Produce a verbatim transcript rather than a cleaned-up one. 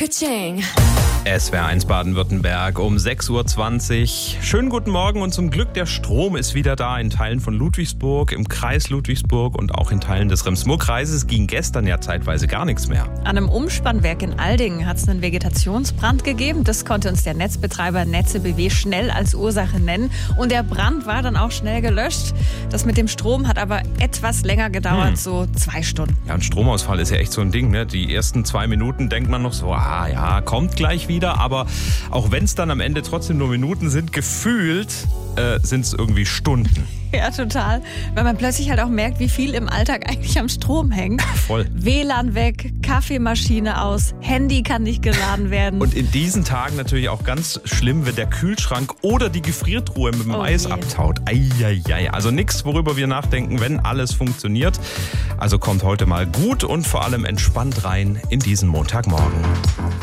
Ka-ching. S W R eins Baden-Württemberg um sechs Uhr zwanzig. Schönen guten Morgen und zum Glück, der Strom ist wieder da in Teilen von Ludwigsburg, im Kreis Ludwigsburg und auch in Teilen des Rems-Murr-Kreises ging gestern ja zeitweise gar nichts mehr. An einem Umspannwerk in Aldingen hat es einen Vegetationsbrand gegeben. Das konnte uns der Netzbetreiber Netze B W schnell als Ursache nennen. Und der Brand war dann auch schnell gelöscht. Das mit dem Strom hat aber etwas länger gedauert, hm. so zwei Stunden. Ja, ein Stromausfall ist ja echt so ein Ding, ne? Die ersten zwei Minuten denkt man noch so, ah ja, kommt gleich wieder. Aber auch wenn es dann am Ende trotzdem nur Minuten sind, gefühlt äh, sind es irgendwie Stunden. Ja, total. Weil man plötzlich halt auch merkt, wie viel im Alltag eigentlich am Strom hängt. Voll. W L A N weg, Kaffeemaschine aus, Handy kann nicht geladen werden. Und in diesen Tagen natürlich auch ganz schlimm, wenn der Kühlschrank oder die Gefriertruhe mit dem Oh Eis je. abtaut. Eieiei. Also nichts, worüber wir nachdenken, wenn alles funktioniert. Also kommt heute mal gut und vor allem entspannt rein in diesen Montagmorgen.